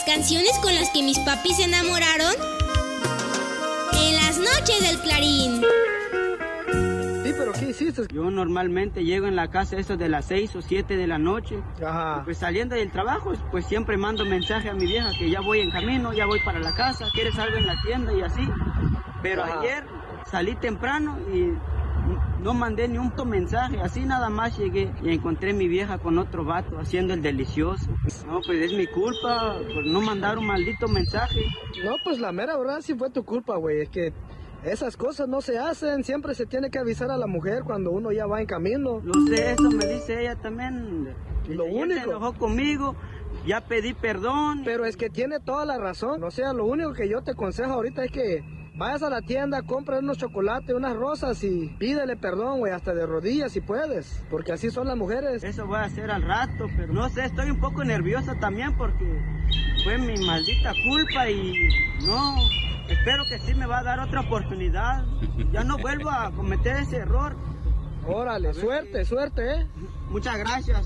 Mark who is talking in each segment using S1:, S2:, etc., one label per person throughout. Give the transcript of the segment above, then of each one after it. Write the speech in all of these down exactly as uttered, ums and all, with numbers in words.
S1: Canciones con las que mis papis se enamoraron en las noches del Clarín.
S2: Sí, pero ¿qué hiciste?
S3: Yo normalmente llego en la casa eso de las seis o siete de la noche.
S2: Ajá.
S3: Y pues saliendo del trabajo, pues siempre mando mensaje a mi vieja que ya voy en camino, ya voy para la casa, ¿quieres algo en la tienda? Y así. Pero
S2: Ajá.
S3: ayer salí temprano y no mandé ni un mensaje, así nada más llegué y encontré a mi vieja con otro vato haciendo el delicioso. No, pues es mi culpa por no mandar un maldito mensaje.
S2: No, pues la mera verdad sí fue tu culpa, güey. Es que esas cosas no se hacen, siempre se tiene que avisar a la mujer cuando uno ya va en camino.
S3: Lo sé, eso me dice ella también.
S2: Lo
S3: Ayer
S2: único.
S3: se enojó conmigo, ya pedí perdón.
S2: Pero es que tiene toda la razón. O sea, lo único que yo te aconsejo ahorita es que vayas a la tienda, compra unos chocolates, unas rosas y pídele perdón, güey, hasta de rodillas si puedes. Porque así son las mujeres.
S3: Eso voy a hacer al rato, pero no sé, estoy un poco nerviosa también porque fue mi maldita culpa y no, espero que sí me va a dar otra oportunidad. Ya no vuelvo a cometer ese error.
S2: Órale, suerte,
S3: si...
S2: suerte, ¿eh?
S3: Muchas gracias.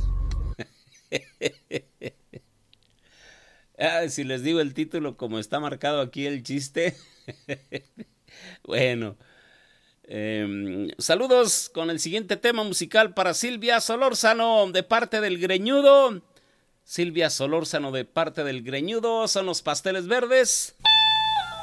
S4: Ah, si les digo el título como está marcado aquí el chiste. Bueno, eh, saludos con el siguiente tema musical para Silvia Solórzano de parte del Greñudo. Silvia Solórzano de parte del Greñudo, son los Pasteles Verdes.